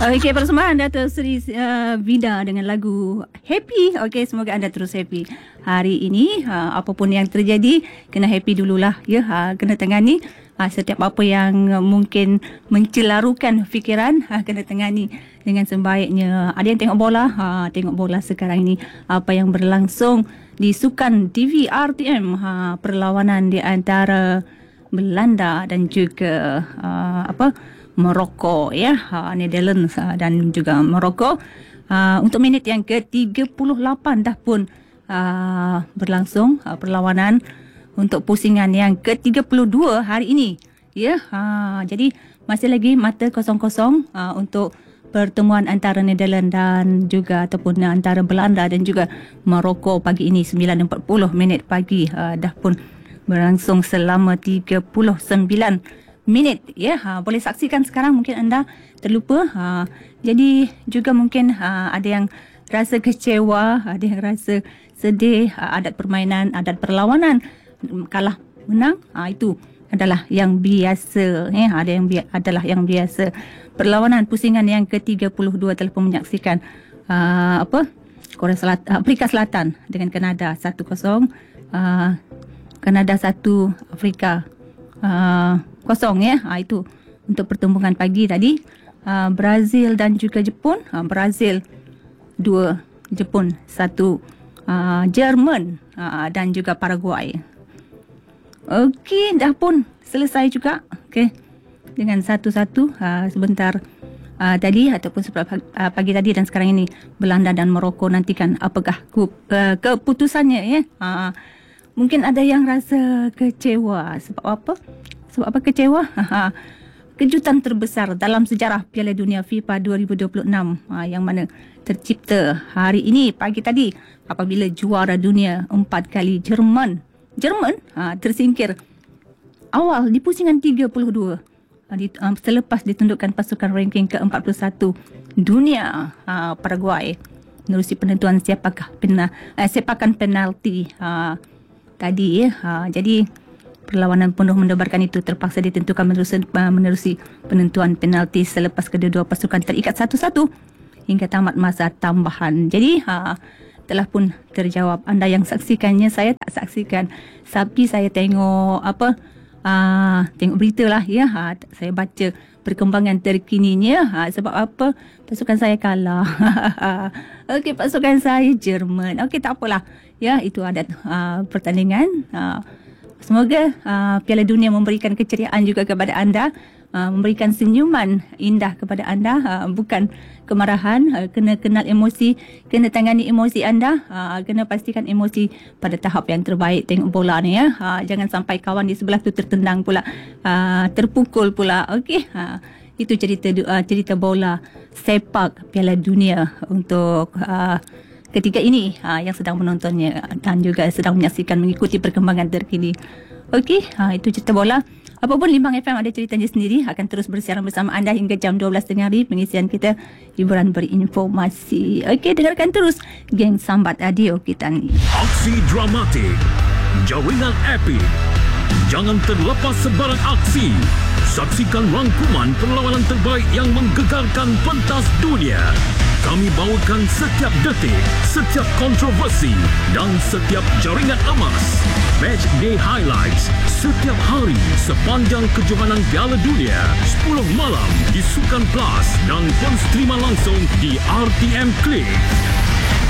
Okey, persembahan Dato' Seri Vida dengan lagu Happy. Okey, semoga anda terus happy hari ini. Apapun yang terjadi, kena happy dululah ya. Kena tangani setiap apa yang mungkin mencelarukan fikiran, kena tangani dengan sebaiknya. Ada yang tengok bola sekarang ini, apa yang berlangsung di Sukan TV RTM, perlawanan di antara Belanda dan juga Morocco ya, Netherlands dan juga Morocco. Untuk minit yang ke-38 dah pun berlangsung perlawanan untuk pusingan yang ke-32 hari ini ya. Jadi masih lagi mata kosong-kosong untuk pertemuan antara Netherlands dan juga ataupun antara Belanda dan juga Morocco pagi ini 9.40 minit pagi. Dah pun berlangsung selama 39 minit ya. Boleh saksikan sekarang, mungkin anda terlupa. Jadi juga mungkin ada yang rasa kecewa, ada yang rasa sedih. Adat permainan, adat perlawanan, kalah menang, itu adalah yang biasa ya. Adalah yang biasa. Perlawanan pusingan yang ke-32 telah pun menyaksikan Korea Selatan, Afrika Selatan dengan Kanada 1-0. Kanada 1, Afrika 0 ya. Itu untuk pertembungan pagi tadi. Brazil dan juga Jepun. Brazil 2, Jepun 1. Jerman dan juga Paraguay. Okey, dah pun selesai juga. Okey, dengan 1-1 sebentar tadi ataupun pagi tadi dan sekarang ini Belanda dan Morocco. Nantikan apakah keputusannya ya. Mungkin ada yang rasa kecewa. Sebab apa? Sebab apa kecewa? Kejutan terbesar dalam sejarah Piala Dunia FIFA 2026 yang mana tercipta hari ini pagi tadi apabila juara dunia 4 kali Jerman tersingkir awal di pusingan 32 selepas ditundukkan pasukan ranking ke-41 dunia Paraguay menerusi penentuan sepakan penalti tadi ya. Jadi perlawanan penuh mendebarkan itu terpaksa ditentukan menerusi penentuan penalti selepas kedua-dua pasukan terikat 1-1 hingga tamat masa tambahan. Jadi telah pun terjawab. Anda yang saksikannya, saya tak saksikan. Tapi saya tengok tengok berita lah ya. Saya baca perkembangan terkininya. Sebab apa? Pasukan saya kalah. Okey, pasukan saya Jerman. Okey, tak apalah. Ya, itu adat pertandingan. Semoga Piala Dunia memberikan keceriaan juga kepada anda, memberikan senyuman indah kepada anda, bukan kemarahan. Kena kenal emosi, kena tangani emosi anda, kena pastikan emosi pada tahap yang terbaik tengok bola ni ya. Jangan sampai kawan di sebelah tu tertendang pula, terpukul pula. Okey, itu cerita bola sepak Piala Dunia untuk ketiga ini yang sedang menontonnya dan juga sedang menyaksikan, mengikuti perkembangan terkini. Okey, itu cerita bola. Apapun, Limbang FM ada ceritanya sendiri, akan terus bersiaran bersama anda hingga jam 12 hari. Pengisian kita hiburan berinformasi. Okey, dengarkan terus Geng Sambat Adio kita ni. Aksi dramatik, jaringan epik. Jangan terlepas sebarang aksi. Saksikan rangkuman perlawanan terbaik yang menggegarkan pentas dunia. Kami bawakan setiap detik, setiap kontroversi dan setiap jaringan emas. Match Day Highlights setiap hari sepanjang kejohanan Piala Dunia. 10 malam di Sukan Plus dan pun streaman langsung di RTM Click.